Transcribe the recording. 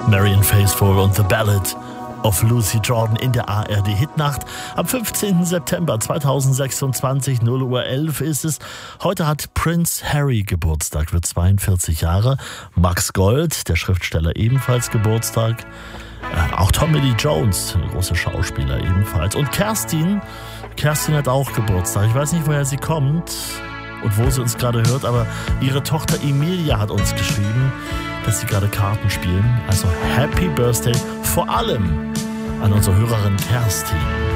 Marianne Faithfull und The Ballad of Lucy Jordan in der ARD-Hitnacht. Am 15. September 2026, 0:11 Uhr ist es. Heute hat Prince Harry Geburtstag, wird 42 Jahre. Max Gold, der Schriftsteller, ebenfalls Geburtstag. Auch Tommy Lee Jones, ein großer Schauspieler, ebenfalls. Und Kerstin hat auch Geburtstag. Ich weiß nicht, woher sie kommt und wo sie uns gerade hört, aber ihre Tochter Emilia hat uns geschrieben, dass sie gerade Karten spielen. Also Happy Birthday vor allem an unsere Hörerin Kerstin.